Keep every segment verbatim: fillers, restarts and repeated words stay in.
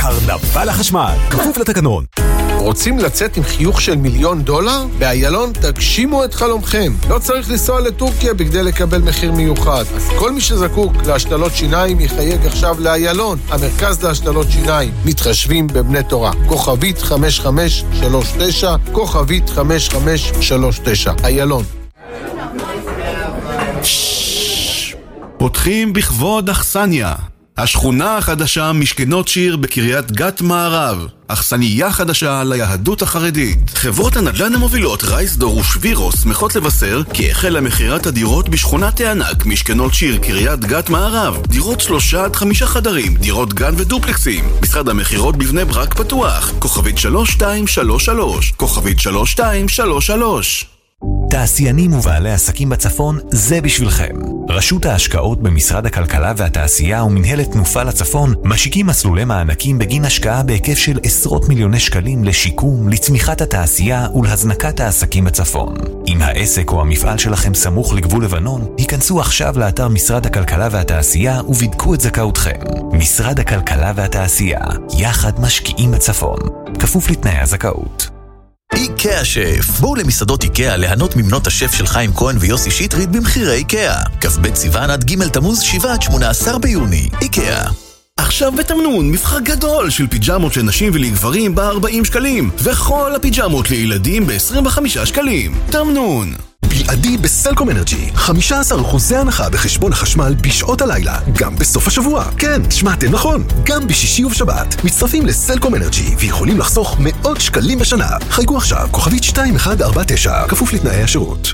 קרנבל החשמל, כפוף לתקנון. רוצים לצאת עם חיוך של מיליון דולר? באיילון תגשימו את חלומכם. לא צריך לנסוע לטורקיה בכדי לקבל מחיר מיוחד. אז כל מי שזקוק להשתלות שיניים יחייג עכשיו לאיילון, המרכז להשתלות שיניים. מתחשבים בבני תורה. כוכבית חמש חמש שלוש תשע, כוכבית חמש חמש שלוש תשע. איילון. פותחים בכבוד אכסניה. השכונה החדשה משכנות שיר בקריית גת מערב. אכסניה חדשה ליהדות החרדית. חברות הנדל"ן המובילות רייסדור ושבירו שמחות לבשר כי החלה מכירת הדירות בשכונת הענק משכנות שיר קריית גת מערב. דירות שלושה עד חמישה חדרים, דירות גן ודופלקסים. משרד המכירות בבני ברק פתוח. כוכבית שלוש שתיים שלוש שלוש, כוכבית שלוש שתיים שלוש שלוש. תעשיינים ובעלי עסקים בצפון, זה בשבילכם. רשות ההשקעות במשרד הכלכלה והתעשייה ומנהלת תנופה לצפון משיקים מסלולי מענקים בגין השקעה בהיקף של עשרות מיליוני שקלים לשיקום, לצמיחת התעשייה ולהזנקת העסקים בצפון. אם העסק או המפעל שלכם סמוך לגבול לבנון, היכנסו עכשיו לאתר משרד הכלכלה והתעשייה ובדקו את זכאותכם. משרד הכלכלה והתעשייה, יחד משקיעים בצפון. כפוף לתנאי הזכאות. איקאה שף. בואו למסעדות איקאה ליהנות ממנות השף של חיים כהן ויוסי שטרית במחירי איקאה. כ"ב סיוון עד ג' תמוז שבעה עד שמונה עשר ביוני. איקאה. עכשיו בתמנון מבחר גדול של פיג'מות לנשים ולגברים ב-ארבעים שקלים, וכל הפיג'מות לילדים ב-עשרים וחמישה שקלים. תמנון. בלעדי בסלקום אנרג'י, חמישה עשר אחוז הנחה בחשבון החשמל בשעות הלילה, גם בסוף השבוע. כן, שמעתם נכון, גם בשישי ובשבת. מצטרפים לסלקום אנרג'י ויכולים לחסוך מאות שקלים בשנה. חייגו עכשיו, כוכבית שתיים אחת ארבע תשע, כפוף לתנאי השירות.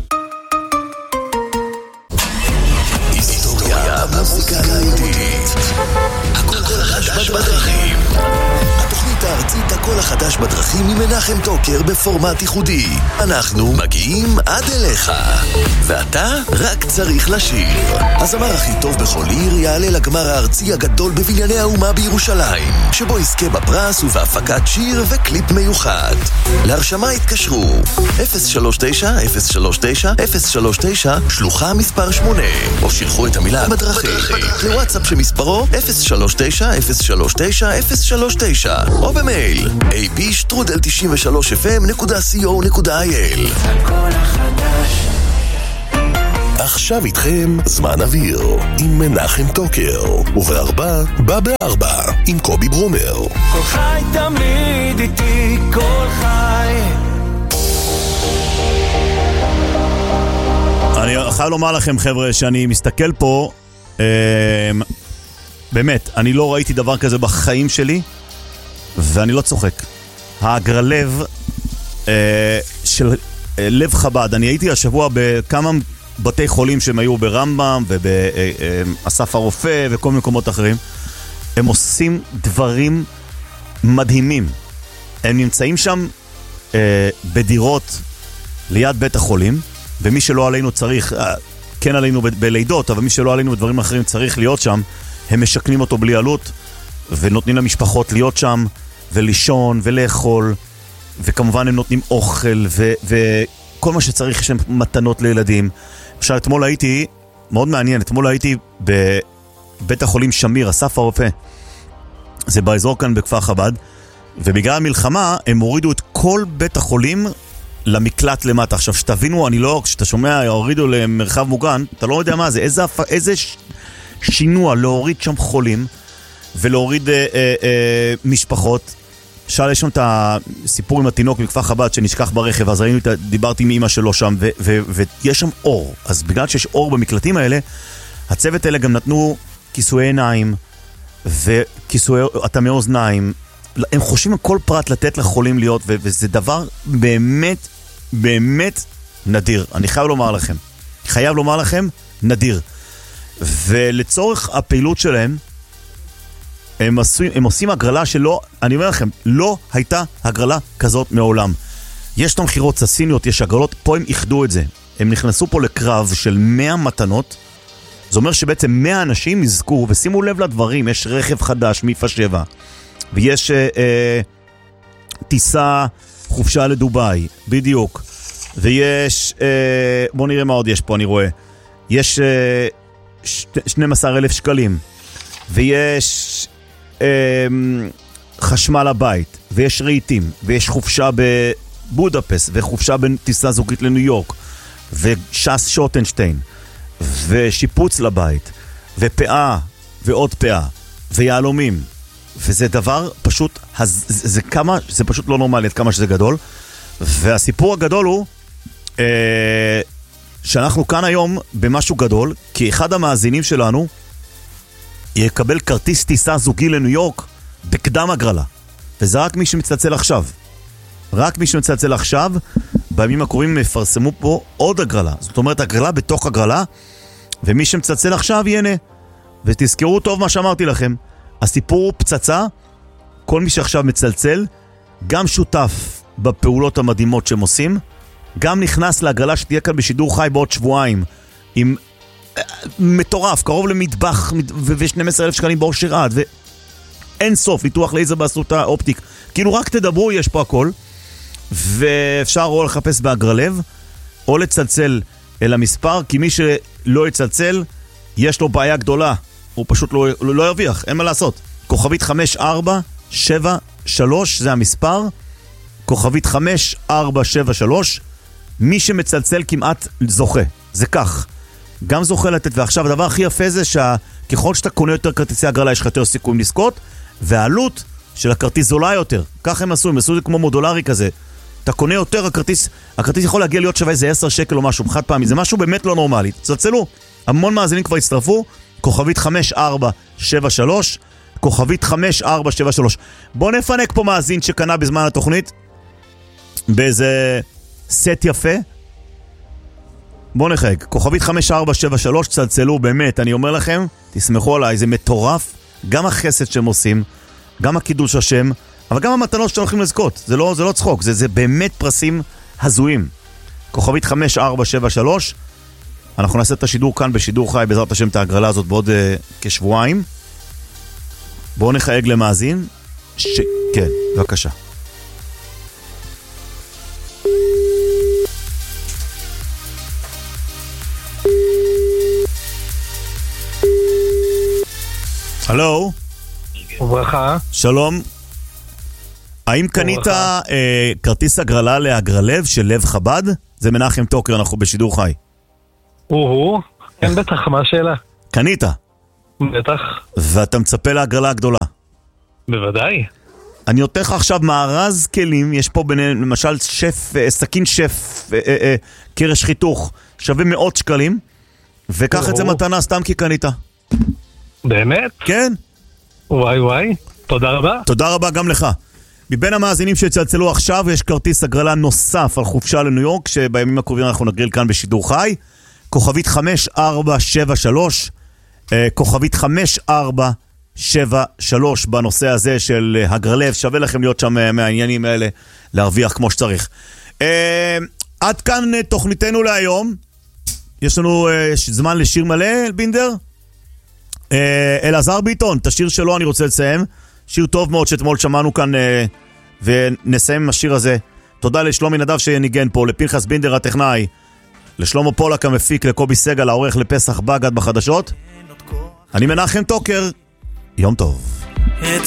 היסטוריה במוזיקה היהודית. הכל החדש בדרכים. התוכנית הארצית הכל החדש בדרכים עם מנחם טוקר בפורמט ייחודי. אנחנו מגיעים עד אליך, ואתה רק צריך לשיר. הזמר הכי טוב בכל עיר יעלה לגמר הארצי הגדול בבנייני האומה בירושלים, שבו יזכה בפרס ובהפקת שיר וקליפ מיוחד. להרשמה התקשרו אפס שלוש תשע אפס שלוש תשע אפס שלוש תשע שלוחה מספר שמונה, או שילחו את המילה בדרכים לוואטסאפ שמספרו אפס שלוש תשע אפס שלוש תשע אפס שלוש תשע, או במייל איי בי שטרודל תשעים ושלוש אף אם נקודה סי או נקודה איי אל. עכשיו איתכם זמן אוויר עם מנחם טוקר, ובארבע בא בארבע עם קובי ברומר. כל חי תמיד איתי, כל חי. אני חייב לומר לכם חבר'ה שאני מסתכל פה, אה, באמת, אני לא ראיתי דבר כזה בחיים שלי, ואני לא צוחק. הגרלב אה, של אה, לב חב"ד. אני הייתי השבוע בכמה בתי חולים שהם היו ברמב"ם ובאסף הרופא וכל מיני מקומות אחרים. הם עושים דברים מדהימים. הם נמצאים שם אה, בדירות ליד בית החולים, ומי שלא עלינו צריך, אה, כן עלינו ב- בלידות, אבל מי שלא עלינו בדברים אחרים צריך להיות שם. הם משקנים אותו בלי עלות, ונותנים למשפחות להיות שם, ולישון, ולאכול, וכמובן הם נותנים אוכל, ו- וכל מה שצריך שהם מתנות לילדים. עכשיו, אתמול הייתי, מאוד מעניין, אתמול הייתי בבית החולים שמיר, אסף הרופא, זה באזור כאן בכפר חב"ד, ובגלל המלחמה הם הורידו את כל בית החולים למקלט למטה. עכשיו, שתבינו, אני לא, כשאתה שומע, הורידו למרחב מוגן, אתה לא יודע מה זה, איזה, איזה ש... שינוע, להוריד שם חולים, ולהוריד אה, אה, אה, משפחות. שאל, יש שם את הסיפור עם התינוק מכפר חב"ד שנשכח ברכב, אז ראינו, דיברתי עם אמא שלו שם, ו- ו- ויש שם אור. אז בגלל שיש אור במקלטים האלה, הצוות האלה גם נתנו כיסויי עיניים, וכיסויי התמי אוזניים. הם חושבים על כל פרט לתת לחולים להיות, ו- וזה דבר באמת, באמת נדיר. אני חייב לומר לכם, חייב לומר לכם, נדיר. ולצורך הפעילות שלהם, הם עושים, הם עושים הגרלה שלא, אני אומר לכם, לא הייתה הגרלה כזאת מעולם. יש תמחירות ססיניות, יש הגרלות, פה הם איחדו את זה. הם נכנסו פה לקרב של מאה מתנות, זה אומר שבעצם מאה אנשים יזכו, ושימו לב לדברים, יש רכב חדש, מיפה שבע, ויש אה, אה, טיסה חופשה לדוביי, בדיוק, ויש, אה, בוא נראה מה עוד יש פה, אני רואה, יש אה, שנים עשר אלף שקלים, ויש אה, חשמל לבית, ויש רהיטים, ויש חופשה בבודפסט, וחופשה בטיסה זוגית לניו יורק, ושס שוטנשטיין, ושיפוץ לבית, ופאה, ועוד פאה, ויעלומים, וזה דבר פשוט, זה, זה, כמה, זה פשוט לא נורמלי, עד כמה שזה גדול, והסיפור הגדול הוא, אה, שאנחנו כאן היום במשהו גדול, כי אחד המאזינים שלנו יקבל כרטיס טיסה זוגי לניו יורק בקדם הגרלה. וזה רק מי שמצלצל עכשיו. רק מי שמצלצל עכשיו, בימים הקרובים יפרסמו פה עוד הגרלה. זאת אומרת, הגרלה בתוך הגרלה, ומי שמצלצל עכשיו ייהנה. ותזכרו טוב מה שאמרתי לכם. הסיפור הוא פצצה, כל מי שעכשיו מצלצל, גם שותף בפעולות המדהימות שהם עושים, גם נכנס להגרלה שתהיה כאן בשידור חי בעוד שבועיים, עם מטורף, קרוב למטבח ו-שנים עשר אלף שקלים באושר עד, ואין סוף, ניתוח לייזר באסותא אופטיק. כאילו רק תדברו, יש פה הכל, ואפשר או לחפש בהגרלב, או לצלצל אל המספר, כי מי שלא יצלצל, יש לו בעיה גדולה, הוא פשוט לא, לא, לא ירוויח, אין מה לעשות. כוכבית חמש ארבע שבע שלוש, זה המספר, כוכבית חמש ארבע שבע שלוש, מי שמצלצל כמעט זוכה, זה כך. גם זוכה לתת, ועכשיו הדבר הכי יפה זה שככל שאתה קונה יותר כרטיסי הגרלה, יש לך יותר סיכויים לזכות, והעלות של הכרטיס זולה יותר. כך הם עשו, הם עשו את זה כמו מודולרי כזה. אתה קונה יותר, הכרטיס, הכרטיס יכול להגיע להיות שווה איזה עשר שקל או משהו, חד פעמי, זה משהו באמת לא נורמלי. צלצלו, המון מאזינים כבר הצטרפו, כוכבית חמש ארבע שבע שלוש, כוכבית חמש ארבע שבע שלוש. בוא נפנק פה מאזין שקנה בזמן התוכנית, באיזה סט יפה. בוא נחייג, כוכבית חמש ארבע שבע שלוש, צלצלו, באמת, אני אומר לכם, תסמכו עליי, זה מטורף, גם החסד שהם עושים, גם הקידוש השם, אבל גם המתנות שאתם הולכים לזכות, זה לא, זה לא צחוק, זה, זה באמת פרסים הזויים. כוכבית חמש ארבע שבע שלוש, אנחנו נעשה את השידור כאן בשידור חי, בעזרת השם את ההגרלה הזאת בעוד uh, כשבועיים. בואו נחייג למאזין, ש... כן, בבקשה. הלו. וברכה. שלום. האם קנית אה, כרטיס הגרלה להגרלב של לב חב"ד? זה מנחם טוקר, אנחנו בשידור חי. או-הו, כן בטח, מה השאלה? קנית? בטח. ואתה מצפה להגרלה הגדולה? בוודאי. אני נותן לך עכשיו מארז כלים, יש פה ביניהם למשל שף, סכין שף, אה, אה, אה, קרש חיתוך, שווה מאות שקלים, וקח את זה מתנה סתם כי קנית. באמת? כן. וואי וואי, תודה רבה. תודה רבה גם לך. מבין המאזינים שצלצלו עכשיו, יש כרטיס הגרלה נוסף על חופשה לניו יורק, שבימים הקרובים אנחנו נגריל כאן בשידור חי. כוכבית חמש ארבע שבע שלוש, כוכבית חמש ארבע שבע שלוש בנושא הזה של הגרלב, שווה לכם להיות שם מהעניינים האלה, להרוויח כמו שצריך. עד כאן תוכניתנו להיום. יש לנו זמן לשיר מלא, בינדר? אלעזר ביטון, את השיר שלו אני רוצה לסיים. שיר טוב מאוד שאתמול שמענו כאן, ונסיים עם השיר הזה. תודה לשלומי נדב שניגן פה, לפנחס בינדר הטכנאי, לשלמה פולק המפיק, לקובי סגל העורך, לפסח בגד בחדשות. אני מנחם טוקר, יום טוב.